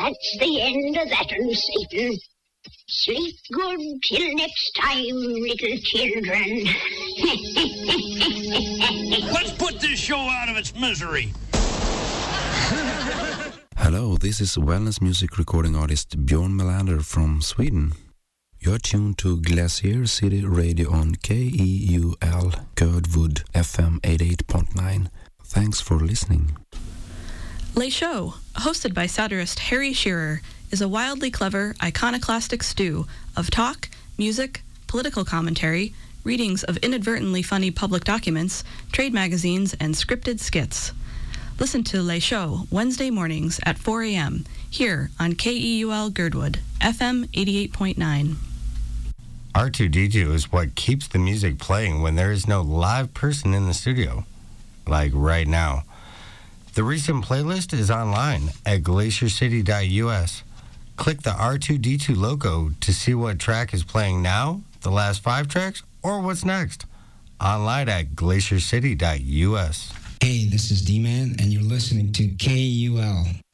That's the end of that one, Satan. Sleep good till next time, little children. Let's put this show out of its misery. Hello, this is wellness music recording artist Björn Melander from Sweden. You're tuned to Glacier City Radio on KEUL Girdwood FM 88.9. Thanks for listening. Les Show, hosted by satirist Harry Shearer, is a wildly clever, iconoclastic stew of talk, music, political commentary, readings of inadvertently funny public documents, trade magazines, and scripted skits. Listen to Les Show Wednesday mornings at 4 a.m. here on KEUL Girdwood, FM 88.9. R2D2 is what keeps the music playing when there is no live person in the studio, like right now. The recent playlist is online at glaciercity.us. Click the R2D2 logo to see what track is playing now, the last 5 tracks, or what's next. Online at glaciercity.us. Hey, this is D-Man, and you're listening to KUL.